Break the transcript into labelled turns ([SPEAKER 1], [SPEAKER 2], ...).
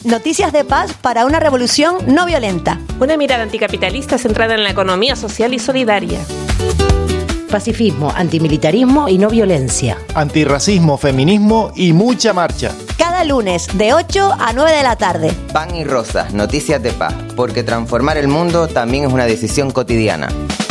[SPEAKER 1] Noticias de paz para una revolución no violenta.
[SPEAKER 2] Una mirada anticapitalista centrada en la economía social y solidaria.
[SPEAKER 3] Pacifismo, antimilitarismo y no violencia.
[SPEAKER 4] Antirracismo, feminismo y mucha marcha.
[SPEAKER 1] Cada lunes de 8 a 9 de la tarde.
[SPEAKER 5] Pan y Rosas, Noticias de Paz, porque transformar el mundo también es una decisión cotidiana.